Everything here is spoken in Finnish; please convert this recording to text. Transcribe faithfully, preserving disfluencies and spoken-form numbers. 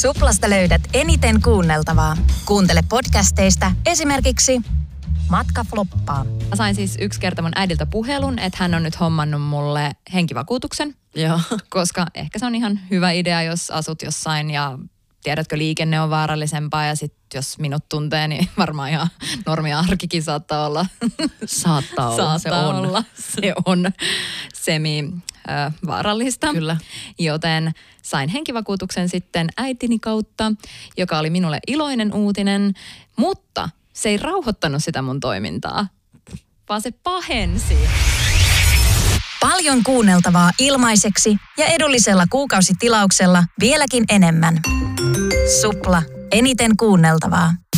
Suplasta löydät eniten kuunneltavaa. Kuuntele podcasteista esimerkiksi Matka floppaa. Mä sain siis yksi kerta mun äidiltä puhelun, että hän on nyt hommannut mulle henkivakuutuksen. Joo. Koska ehkä se on ihan hyvä idea, jos asut jossain ja tiedätkö, liikenne on vaarallisempaa ja sit jos minut tuntee, niin varmaan ihan normia arkikin saattaa olla. Saattaa olla, saattaa se on. Olla. Se on semi äh, vaarallista. Kyllä. Joten sain henkivakuutuksen sitten äitini kautta, joka oli minulle iloinen uutinen, mutta se ei rauhoittanut sitä mun toimintaa, vaan se pahensi. Paljon kuunneltavaa ilmaiseksi ja edullisella kuukausitilauksella vieläkin enemmän. Supla. Eniten kuunneltavaa.